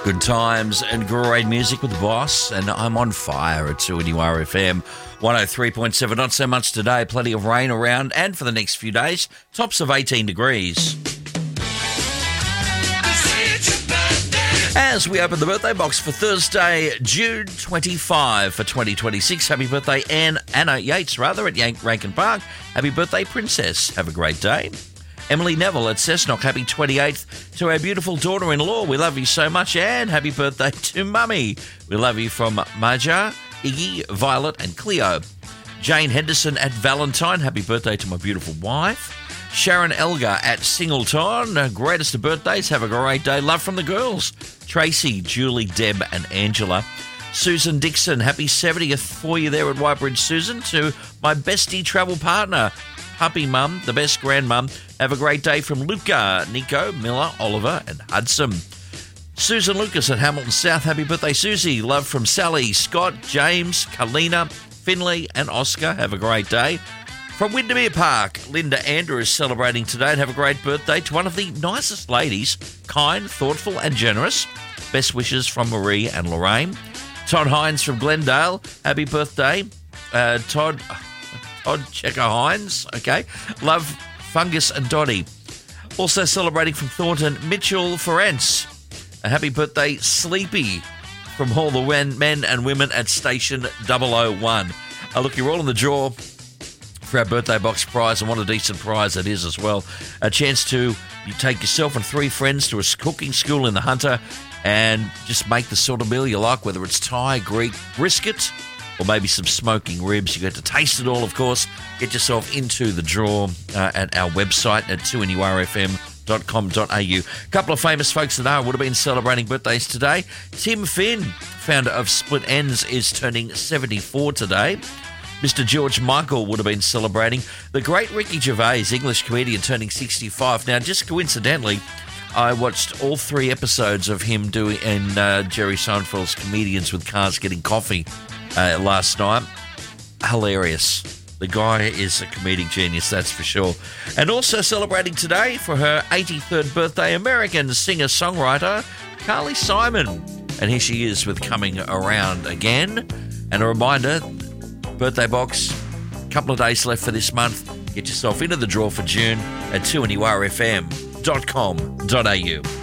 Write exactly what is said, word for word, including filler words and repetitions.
Good times and great music with the boss, and I'm on fire at two N U R F M one oh three point seven. Not so much today, plenty of rain around, and for the next few days, tops of eighteen degrees. As we open the birthday box for Thursday, June twenty-fifth for twenty twenty-six. Happy birthday, Anne, Anna Yates, rather, at Yank Rankin Park. Happy birthday, Princess. Have a great day. Emily Neville at Cessnock, happy twenty-eighth to our beautiful daughter-in-law. We love you so much, Anne. Happy birthday to Mummy. We love you from Maja, Iggy, Violet and Cleo. Jane Henderson at Valentine, happy birthday to my beautiful wife. Sharon Elgar at Singleton, uh, greatest of birthdays, have a great day. Love from the girls. Tracy, Julie, Deb and Angela. Susan Dixon, happy seventieth for you there at Whitebridge, Susan. To my bestie travel partner, Puppy Mum, the best grandmum. Have a great day from Luca, Nico, Miller, Oliver and Hudson. Susan Lucas at Hamilton South, happy birthday, Susie. Love from Sally, Scott, James, Kalina, Finley and Oscar. Have a great day. From Windermere Park, Linda Andrew is celebrating today and have a great birthday to one of the nicest ladies, kind, thoughtful and generous. Best wishes from Marie and Lorraine. Todd Hines from Glendale, happy birthday. Uh, Todd... Todd Checker Hines, okay. Love, Fungus and Dottie. Also celebrating from Thornton, Mitchell Ference. A happy birthday, Sleepy, from all the men and women at Station double oh one. Uh, look, you're all in the draw for our birthday box prize, and what a decent prize it is as well. A chance to you take yourself and three friends to a cooking school in the Hunter and just make the sort of meal you like, whether it's Thai, Greek, brisket, or maybe some smoking ribs. You get to taste it all, of course. Get yourself into the draw uh, at our website at two N U R F M dot com dot a u. A couple of famous folks that are would have been celebrating birthdays today. Tim Finn, founder of Split Ends, is turning seventy-four today. Mister George Michael would have been celebrating. The great Ricky Gervais, English comedian, turning sixty-five. Now, just coincidentally, I watched all three episodes of him doing in uh, Jerry Seinfeld's Comedians with Cars Getting Coffee Uh, last night. Hilarious. The guy is a comedic genius, that's for sure. And also celebrating today for her eighty-third birthday, American singer-songwriter Carly Simon. And here she is with Coming Around Again. And a reminder, birthday box, a couple of days left for this month. Get yourself into the draw for June at two N U R F M dot com dot a u.